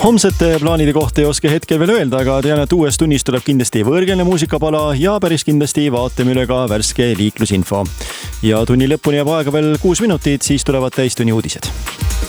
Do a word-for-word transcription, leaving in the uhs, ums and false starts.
Homsete plaanide kohta ei oska hetkel veel öelda, aga tean, et uues tunnis tuleb kindlasti võõrkeelne muusikapala ja päris kindlasti vaatame üle ka värske liiklusinfo. Ja tunni lõpuni jääb aega veel kuus minutit, siis tulevad täistunni uudised.